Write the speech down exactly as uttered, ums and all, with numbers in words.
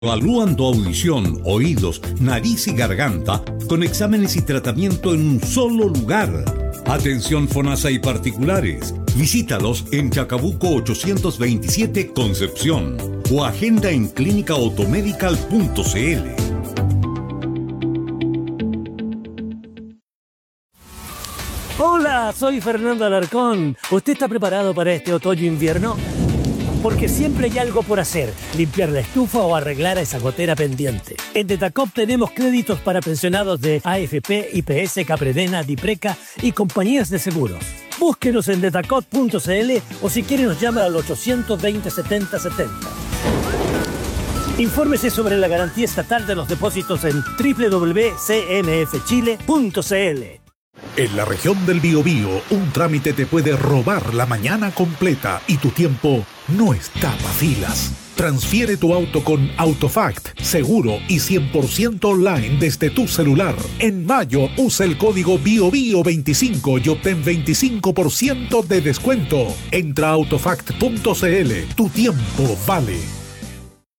Evalúan tu audición, oídos, nariz y garganta con exámenes y tratamiento en un solo lugar. Atención FONASA y particulares. Visítalos en Chacabuco ochocientos veintisiete Concepción o agenda en clínica automedical punto cl. Hola, soy Fernando Alarcón. ¿Usted está preparado para este otoño-invierno? Porque siempre hay algo por hacer, limpiar la estufa o arreglar a esa gotera pendiente. En Detacop tenemos créditos para pensionados de A F P, I P S, Capredena, Dipreca y compañías de seguros. Búsquenos en detacop punto cl o si quiere nos llama al ochocientos veinte setenta setenta. Infórmese sobre la garantía estatal de los depósitos en doble u doble u doble u punto c m f chile punto c l. En la región del Biobío, un trámite te puede robar la mañana completa y tu tiempo no está para filas. Transfiere tu auto con Autofact, seguro y cien por ciento online desde tu celular. En mayo, usa el código BIOBIO veinticinco y obtén veinticinco por ciento de descuento. Entra a autofact punto cl. Tu tiempo vale.